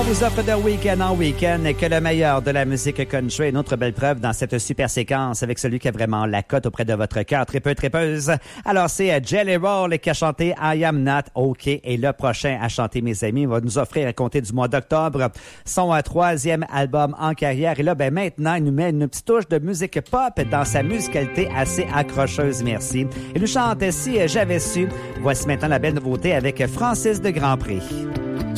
vous offre de week-end en week-end que le meilleur de la musique country. Une autre belle preuve dans cette super séquence avec celui qui a vraiment la cote auprès de votre cœur tripeuse. Alors, c'est Jelly Roll qui a chanté I Am Not OK. Et le prochain à chanter, mes amis, va nous offrir à compter du mois d'octobre son troisième album en carrière. Et là, maintenant, il nous met une petite touche de musique pop dans sa musicalité assez accrocheuse, merci. Il nous chante Si j'avais su. Voici maintenant la belle nouveauté avec Francis de Grandpré.